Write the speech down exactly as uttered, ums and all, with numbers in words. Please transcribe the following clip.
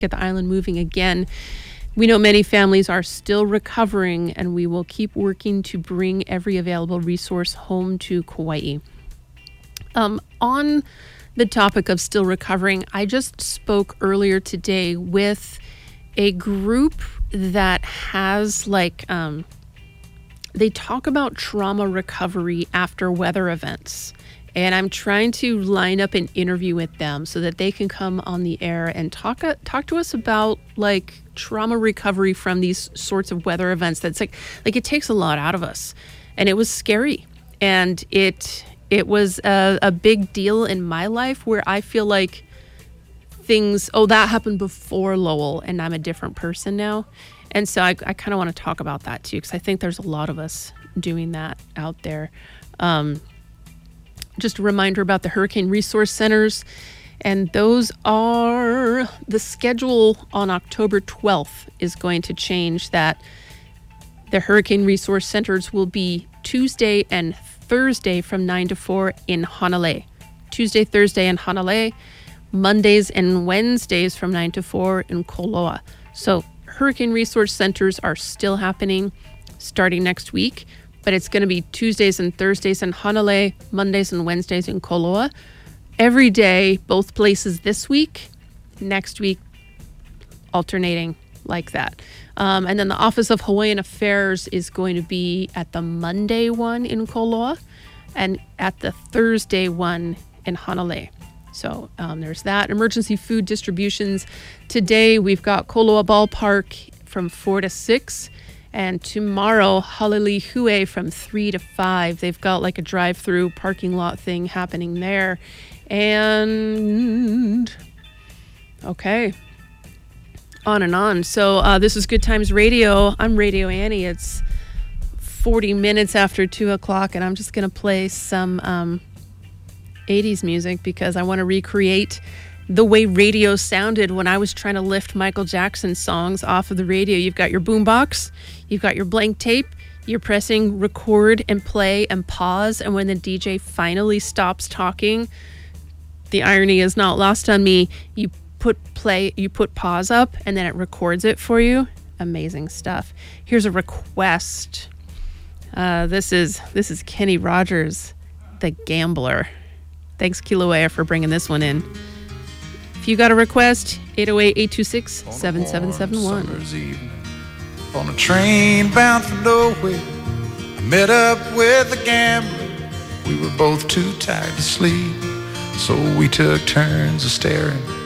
get the island moving again. We know many families are still recovering, and we will keep working to bring every available resource home to Kauai. Um, on the topic of still recovering, I just spoke earlier today with a group that has like, um, they talk about trauma recovery after weather events. And I'm trying to line up an interview with them so that they can come on the air and talk uh, talk to us about like trauma recovery from these sorts of weather events. That's like like it takes a lot out of us, and it was scary, and it it was a, a big deal in my life where I feel like things. Oh, that happened before Lowell, and I'm a different person now, and so I, I kind of want to talk about that too, because I think there's a lot of us doing that out there. Um, Just a reminder about the Hurricane Resource Centers, and those are, the schedule on October twelfth is going to change. That the Hurricane Resource Centers will be Tuesday and Thursday from nine to four in Hanalei. Tuesday, Thursday in Hanalei, Mondays and Wednesdays from nine to four in Koloa. So Hurricane Resource Centers are still happening starting next week. But it's going to be Tuesdays and Thursdays in Hanalei, Mondays and Wednesdays in Koloa. Every day, both places this week, next week, alternating like that. Um, and then the Office of Hawaiian Affairs is going to be at the Monday one in Koloa and at the Thursday one in Hanalei. So um, there's that. Emergency food distributions. Today, we've got Koloa Ballpark from four to six. And tomorrow, Halilihue from three to five. They've got like a drive-through parking lot thing happening there. And, okay, on and on. So uh, this is Good Times Radio. I'm Radio Annie. It's forty minutes after two o'clock, and I'm just going to play some um, eighties music because I want to recreate the way radio sounded when I was trying to lift Michael Jackson songs off of the radio. You've got your boombox, you've got your blank tape, you're pressing record and play and pause, and when the D J finally stops talking, the irony is not lost on me. You put play, you put pause up, and then it records it for you. Amazing stuff. Here's a request. Uh, this is this is Kenny Rogers, The Gambler. Thanks, Kilauea, for bringing this one in. If you got a request, eight oh eight, eight two six, seven seven seven one. On a train bound for nowhere, I met up with a gambler. We were both too tired to sleep, so we took turns of staring